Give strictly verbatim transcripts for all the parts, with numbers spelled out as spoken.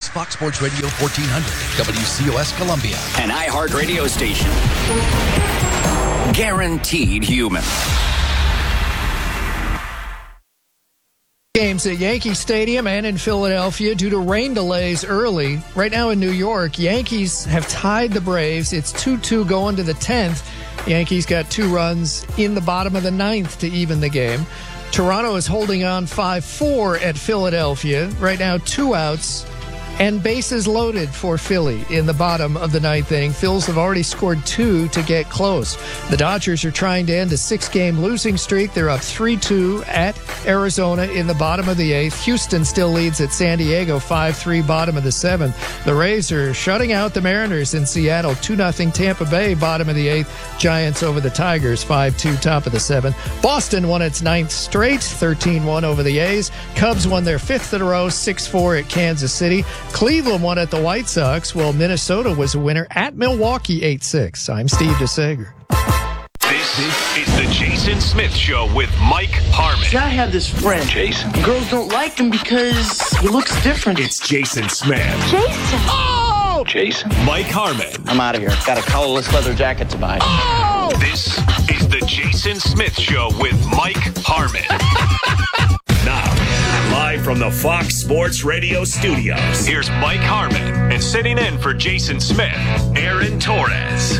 Fox Sports Radio fourteen hundred, W C O S Columbia. An iHeart radio station. Guaranteed human. Games at Yankee Stadium and in Philadelphia due to rain delays early. Right now in New York, Yankees have tied the Braves. It's two two going to the tenth. Yankees got two runs in the bottom of the ninth to even the game. Toronto is holding on five four at Philadelphia. Right now, two outs and bases loaded for Philly in the bottom of the ninth inning. Phils have already scored two to get close. The Dodgers are trying to end a six-game losing streak. They're up three two at Arizona in the bottom of the eighth. Houston still leads at San Diego five three, bottom of the seventh. The Rays are shutting out the Mariners in Seattle two nothing. Tampa Bay, bottom of the eighth. Giants over the Tigers five two, top of the seventh. Boston won its ninth straight, thirteen one over the A's. Cubs won their fifth in a row, six four at Kansas City. Cleveland won at the White Sox, while Minnesota was a winner at Milwaukee eight six. I'm Steve DeSager. This is the Jason Smith Show with Mike Harmon. See, I have this friend. Jason. Girls don't like him because he looks different. It's Jason Smith. Jason. Oh! Jason. Mike Harmon. I'm out of here. Got a colorless leather jacket to buy. Oh! This is the Jason Smith Show with Mike Harmon. Now, live from the Fox Sports Radio studios, here's Mike Harmon, and sitting in for Jason Smith, Aaron Torres.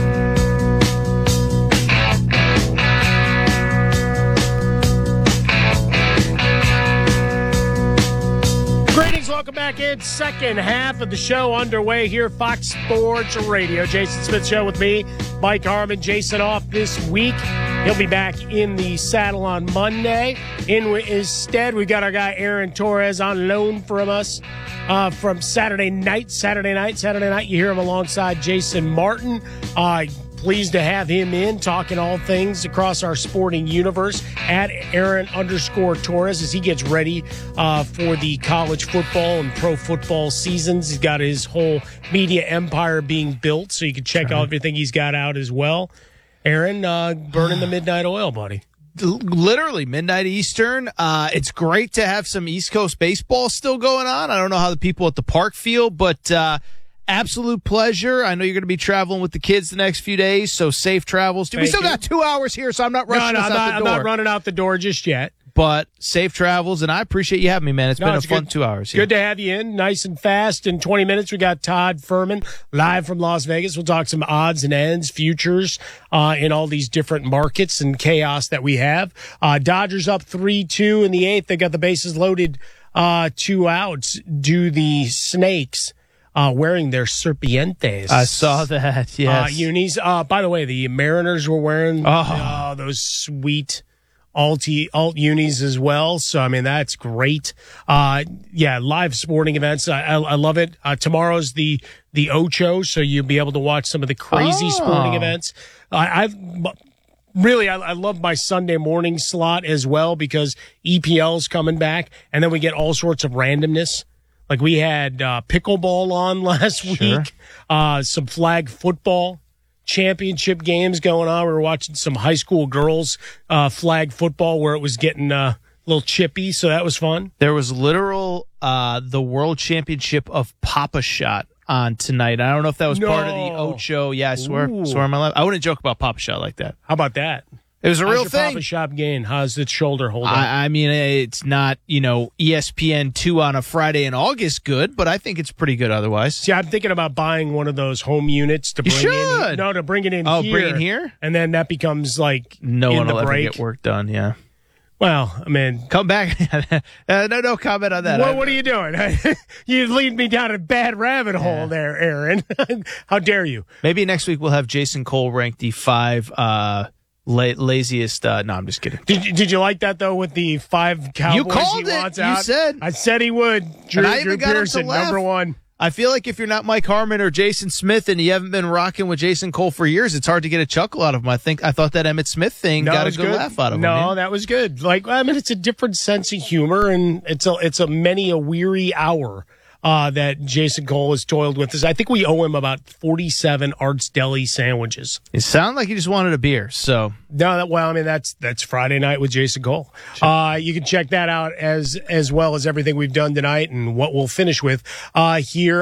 Greetings, welcome back in. Second half of the show underway here, Fox Sports Radio. Jason Smith Show with me, Mike Harmon. Jason off this week. He'll be back in the saddle on Monday. In instead, we got our guy Aaron Torres on loan from us uh, from Saturday night. Saturday night, Saturday night. You hear him alongside Jason Martin. Uh, pleased to have him in, talking all things across our sporting universe at Aaron underscore Torres as he gets ready uh, for the college football and pro football seasons. He's got his whole media empire being built, so you can check out everything he's got out as well. Aaron, uh, burning the midnight oil, buddy. Literally midnight Eastern. Uh, it's great to have some East Coast baseball still going on. I don't know how the people at the park feel, but uh, absolute pleasure. I know you're going to be traveling with the kids the next few days, so safe travels. Dude, we still you. got two hours here, so I'm not rushing no, no, us I'm out not, the I'm door. not running out the door just yet. But safe travels, and I appreciate you having me, man. It's no, been it's a fun good, two hours. Here. Good to have you in, nice and fast. In twenty minutes, we got Todd Furman live from Las Vegas. We'll talk some odds and ends, futures uh, in all these different markets and chaos that we have. Uh, Dodgers up three two in the eighth. They got the bases loaded, uh, two outs. Do the Snakes uh, wearing their serpientes? I saw that, yes. Uh, unis. Uh, by the way, the Mariners were wearing oh. uh, those sweet alt alt unis as well. So I mean that's great. Uh, yeah, live sporting events. I, I, I love it. Uh, tomorrow's the the Ocho, so you'll be able to watch some of the crazy oh. sporting events. Uh, I've really I, I love my Sunday morning slot as well because E P L's coming back, and then we get all sorts of randomness. Like we had uh, pickleball on last sure. week, uh, some flag football championship games going on. We were watching some high school girls uh, flag football where it was getting uh, a little chippy, so that was fun. There was literal uh, the world championship of Pop-A-Shot on tonight. I don't know if that was no. part of the Ocho. Yeah, I swear, Ooh. swear on my life. I wouldn't joke about Pop-A-Shot like that. How about that? It was a How's real your thing. Pop-A-Shot gain? How's its shoulder holding? I, I mean, it's not, you know, E S P N two on a Friday in August good, but I think it's pretty good otherwise. See, I'm thinking about buying one of those home units to You bring should. in. No, to bring it in Oh, here. bring it here? And then that becomes like No in one the will break. ever get work done, yeah. Well, I mean, Come back. uh, no, no comment on that. What, what are you doing? You lead me down a bad rabbit hole Yeah. there, Aaron. How dare you? Maybe next week we'll have Jason Cole rank the five uh, la- laziest. Uh, no, I'm just kidding. Did you, did you like that, though, with the five Cowboys You called he it. wants You out? said. I said he would. Drew, And I Drew even got him to Pearson, laugh. number one. I feel like if you're not Mike Harmon or Jason Smith and you haven't been rocking with Jason Cole for years, it's hard to get a chuckle out of him. I think I thought that Emmitt Smith thing No, got it a was good, good. laugh out of no, him. No, that was good. Like, I mean, it's a different sense of humor, and it's a it's a many a weary hour uh, that Jason Cole has toiled with us. I think we owe him about forty-seven Arts Deli sandwiches. It sounded like he just wanted a beer. So No, that, well, I mean, that's that's Friday night with Jason Cole. Uh, you can check that out as as well as everything we've done tonight and what we'll finish with uh, here